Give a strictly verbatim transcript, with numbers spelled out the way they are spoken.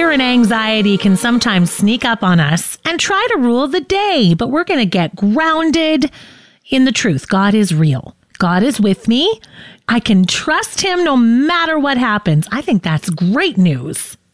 Fear and anxiety can sometimes sneak up on us and try to rule the day, but we're going to get grounded in the truth. God is real. God is with me. I can trust him no matter what happens. I think that's great news.